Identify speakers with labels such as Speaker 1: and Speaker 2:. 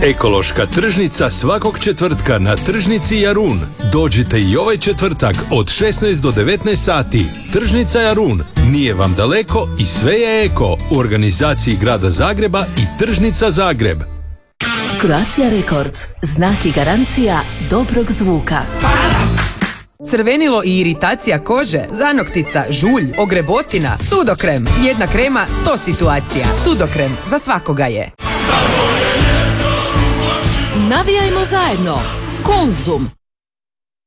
Speaker 1: Ekološka tržnica svakog četvrtka na tržnici Jarun. Dođite i ovaj četvrtak od 16 do 19 sati. Tržnica Jarun nije vam daleko i sve je eko u organizaciji Grada Zagreba i Tržnica Zagreb.
Speaker 2: Croatia Records, znak i garancija dobrog zvuka.
Speaker 3: Crvenilo i iritacija kože, zanoktica, žulj, ogrebotina, Sudokrem. Jedna krema, 100 situacija. Sudokrem, za svakoga je.
Speaker 2: Navijajmo zajedno. Konzum.